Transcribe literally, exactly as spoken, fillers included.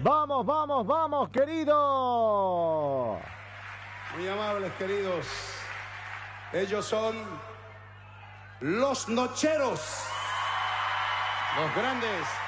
Vamos, vamos, vamos, querido. Muy amables, queridos. Ellos son los Nocheros, los grandes